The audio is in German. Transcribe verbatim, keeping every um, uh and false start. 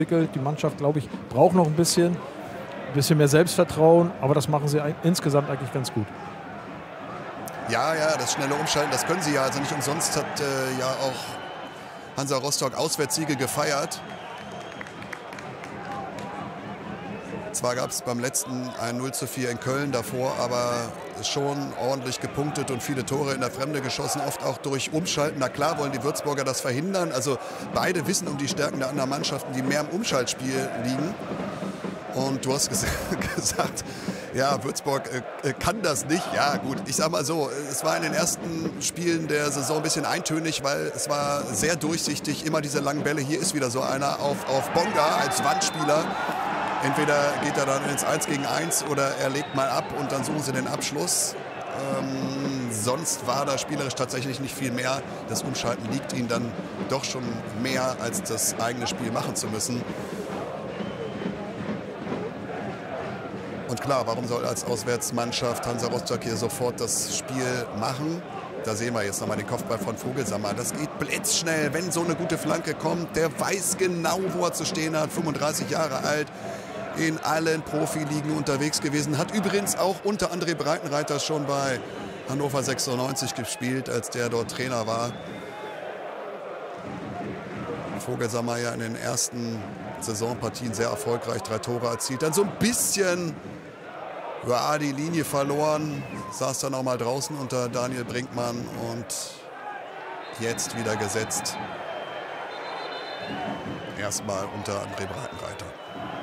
Die Mannschaft, glaube ich, braucht noch ein bisschen, ein bisschen mehr Selbstvertrauen, aber das machen sie insgesamt eigentlich ganz gut. Ja, ja, das schnelle Umschalten, das können sie ja. Also nicht umsonst hat äh, ja auch Hansa Rostock Auswärtssiege gefeiert. Zwar gab es beim letzten ein null zu vier in Köln davor, aber schon ordentlich gepunktet und viele Tore in der Fremde geschossen, oft auch durch Umschalten. Na klar wollen die Würzburger das verhindern. Also beide wissen um die Stärken der anderen Mannschaften, die mehr im Umschaltspiel liegen. Und du hast ges gesagt, ja, Würzburg äh, kann das nicht. Ja gut, ich sag mal so, es war in den ersten Spielen der Saison ein bisschen eintönig, weil es war sehr durchsichtig, immer diese langen Bälle. Hier ist wieder so einer auf, auf Bonga als Wandspieler. Entweder geht er dann ins eins gegen eins oder er legt mal ab und dann suchen sie den Abschluss. Ähm, sonst war da spielerisch tatsächlich nicht viel mehr. Das Umschalten liegt ihnen dann doch schon mehr, als das eigene Spiel machen zu müssen. Und klar, warum soll als Auswärtsmannschaft Hansa Rostock hier sofort das Spiel machen? Da sehen wir jetzt nochmal den Kopfball von Vogelsammer. Das geht blitzschnell, wenn so eine gute Flanke kommt. Der weiß genau, wo er zu stehen hat. fünfunddreißig Jahre alt, in allen Profiligen unterwegs gewesen. Hat übrigens auch unter André Breitenreiter schon bei Hannover sechsundneunzig gespielt, als der dort Trainer war. Vogelsammer ja in den ersten Saisonpartien sehr erfolgreich, drei Tore erzielt. Dann so ein bisschen ja, die Linie verloren, saß dann auch mal draußen unter Daniel Brinkmann und jetzt wieder gesetzt. Erstmal unter André Breitenreiter.